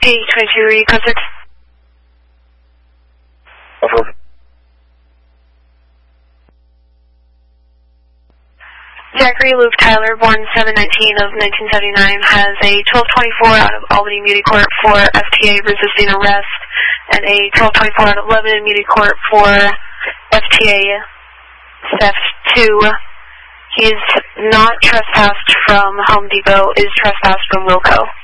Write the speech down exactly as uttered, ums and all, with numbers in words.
T twenty-two, read code six. Over. Zachary Luke Tyler, born seven nineteen of nineteen seventy-nine, has a twelve twenty-four out of Albany Muti Court for F T A resisting arrest, and a twelve twenty-four out of Lebanon Muti Court for F T A theft two. He is not trespassed from Home Depot, is trespassed from Wilco.